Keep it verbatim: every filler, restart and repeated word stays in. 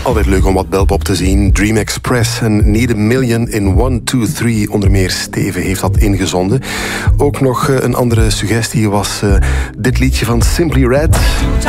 Altijd leuk om wat belpop te zien. Dream Express en Need a Million in one two three. Onder meer Steven heeft dat ingezonden. Ook nog een andere suggestie was uh, dit liedje van Simply Red.